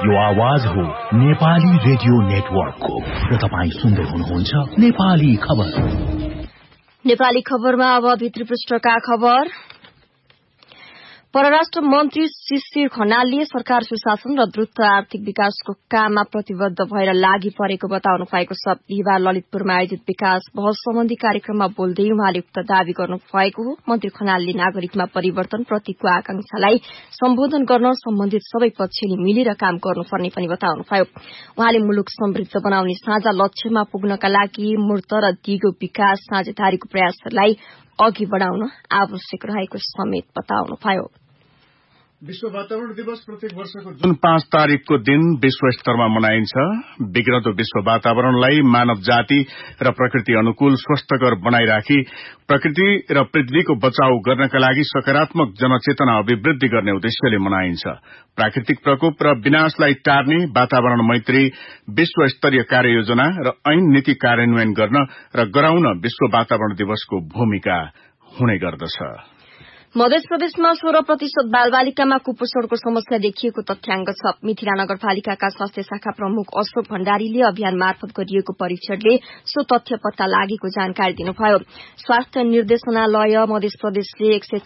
यो आवाज हो नेपाली रेडियो नेटवर्कको र तपाईँ सुन्दै हुनुहुन्छ नेपाली खबर। नेपाली खबरमा अब भित्री पृष्ठका खबर। परराष्ट्र मन्त्री शिशिर खनालले सरकार सुशासन र द्रुत आर्थिक विकासको काममा प्रतिबद्ध भएर लागि परेको बताउनु भएको छ। बिहिबार ललितपुरमा आयोजित विकास बहस सम्बन्धी कार्यक्रममा बोल्दै उहाँले उक्त दावी गर्नु भएको हो। मन्त्री खनालले नागरिकमा परिवर्तन प्रतिको आकांक्षालाई सम्बोधन गर्न सम्बन्धित सबै पक्षले मिलेर काम गर्नुपर्ने पनि बताउनुभयो। उहाँले मुलुक समृद्ध बनाउने साझा लक्ष्यमा पुग्नका लागि मूर्त र दिगो विकास साझेदारीको प्रयासहरूलाई अघि बढ़ाउन आवश्यक रहेको समेत बताउनुभयो। विश्व वातावरण दिवस प्रत्येक वर्षको जुन 5 तारिकको दिन विश्व स्तरमा मनाइन्छ। बिग्रदो विश्व वातावरणलाई मानव जाति र प्रकृति अनुकूल स्वस्थकर बनाइराखी प्रकृति र पृथ्वीको बचाउ गर्नका लागि सकारात्मक जनचेतना अभिवृद्धि गर्ने उद्देश्यले मनाइन्छ। प्राकृतिक प्रकोप र विनाशलाई टार्ने वातावरण मैत्री विश्व स्तरीय कार्ययोजना र ऐन नीति कार्यान्वयन गर्न र गराउन विश्व वातावरण दिवसको भूमिका हुने गर्दछ। मध्य प्रदेशमा 16% बालबालिकामा कुपोषणको समस्या देखिएको तथ्याङ्क छ। मिथिला नगरपालिकाका स्वास्थ्य शाखा प्रमुख अशोक भण्डारीले अभियान मार्फत गरिएको परीक्षणले सो तथ्य पत्ता लागेको जानकारी दिनुभयो। स्वास्थ्य निर्देशनालय मध्य प्रदेशले